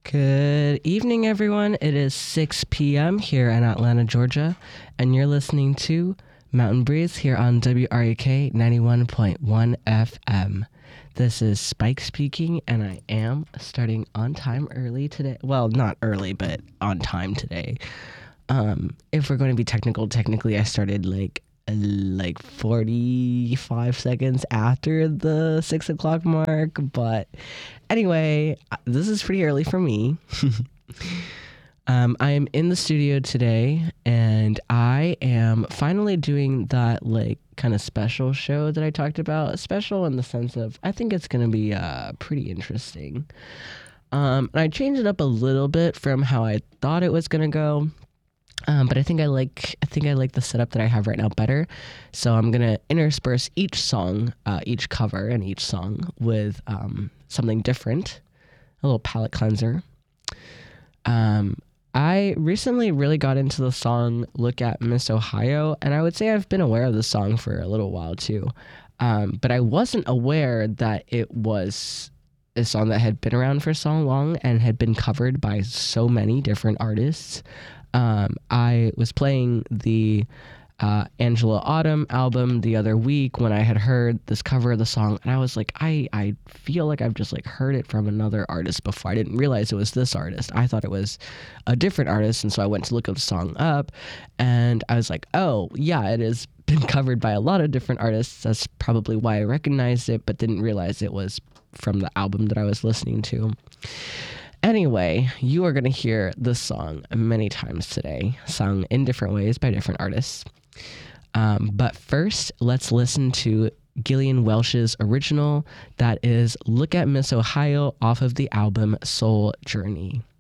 Good evening, everyone. It is 6 p.m. here in Atlanta, Georgia, and you're listening to Mountain Breeze here on WREK 91.1 FM. This is Spike speaking, and I am starting on time early today. Well, not early, but on time today. If we're going to be technical, technically I started like 45 seconds after the 6 o'clock mark, but anyway, this is pretty early for me. I am in the studio today, and I am finally doing that kind of special show that I talked about. Special in the sense of I think it's going to be pretty interesting. And I changed it up a little bit from how I thought it was going to go. But I think I like the setup that I have right now better. So I'm gonna intersperse each song, each cover, and each song with something different, a little palate cleanser. I recently really got into the song "Look at Miss Ohio," and I would say I've been aware of the song for a little while too. But I wasn't aware that it was a song that had been around for so long and had been covered by so many different artists. I was playing the Angela Autumn album the other week when I had heard this cover of the song, and I was like, I feel like I've just heard it from another artist before. I didn't realize it was this artist. I thought it was a different artist, and so I went to look the song up, and I was like, oh yeah, it has been covered by a lot of different artists. That's probably why I recognized it, but didn't realize it was from the album that I was listening to. Anyway, you are going to hear this song many times today, sung in different ways by different artists. But first, let's listen to Gillian Welch's original, that is Look at Miss Ohio, off of the album Soul Journey.